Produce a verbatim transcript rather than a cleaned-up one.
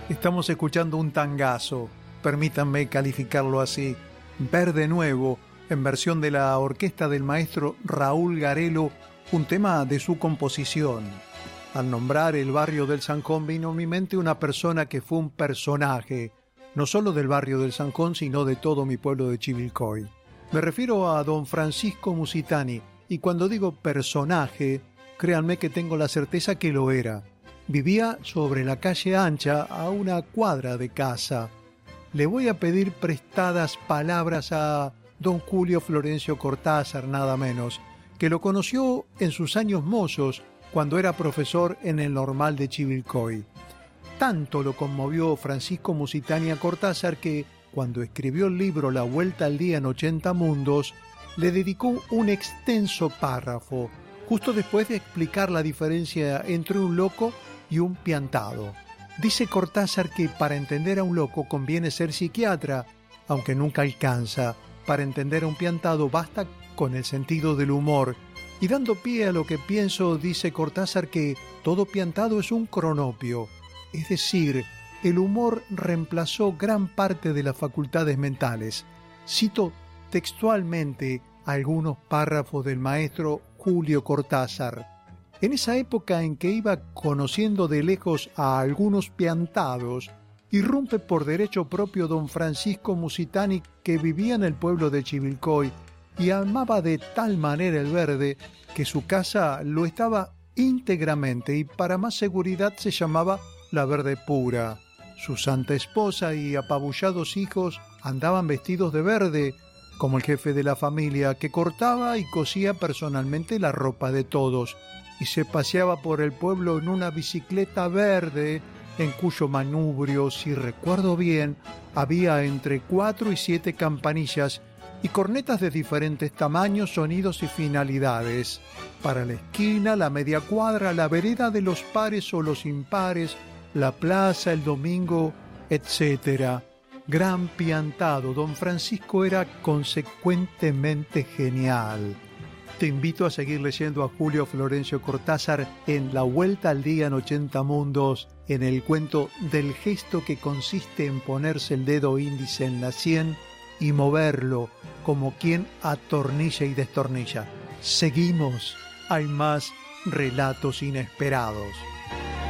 Estamos escuchando un tangazo, permítanme calificarlo así, Verde Nuevo, en versión de la orquesta del maestro Raúl Garelo, un tema de su composición. Al nombrar el barrio del Zancón vino a mi mente una persona que fue un personaje, no solo del barrio del Zancón, sino de todo mi pueblo de Chivilcoy. Me refiero a don Francisco Musitani, y cuando digo personaje, créanme que tengo la certeza que lo era. Vivía sobre la calle ancha a una cuadra de casa. Le voy a pedir prestadas palabras a don Julio Florencio Cortázar, nada menos, que lo conoció en sus años mozos cuando era profesor en el Normal de Chivilcoy. Tanto lo conmovió Francisco Musitani a Cortázar que, cuando escribió el libro La Vuelta al Día en ochenta Mundos, le dedicó un extenso párrafo, justo después de explicar la diferencia entre un loco y un piantado. Dice Cortázar que para entender a un loco conviene ser psiquiatra, aunque nunca alcanza. Para entender a un piantado basta con el sentido del humor. Y dando pie a lo que pienso, dice Cortázar que todo piantado es un cronopio. Es decir, el humor reemplazó gran parte de las facultades mentales. Cito textualmente algunos párrafos del maestro Julio Cortázar. En esa época en que iba conociendo de lejos a algunos piantados, irrumpe por derecho propio don Francisco Musitani, que vivía en el pueblo de Chivilcoy y amaba de tal manera el verde que su casa lo estaba íntegramente y para más seguridad se llamaba La Verde Pura. Su santa esposa y apabullados hijos andaban vestidos de verde, como el jefe de la familia, que cortaba y cosía personalmente la ropa de todos, y se paseaba por el pueblo en una bicicleta verde, en cuyo manubrio, si recuerdo bien, había entre cuatro y siete campanillas y cornetas de diferentes tamaños, sonidos y finalidades. Para la esquina, la media cuadra, la vereda de los pares o los impares, la plaza, el domingo, etcétera. Gran piantado, don Francisco era consecuentemente genial. Te invito a seguir leyendo a Julio Florencio Cortázar en La Vuelta al Día en ochenta Mundos, en el cuento del gesto que consiste en ponerse el dedo índice en la sien y moverlo como quien atornilla y destornilla. Seguimos, hay más relatos inesperados.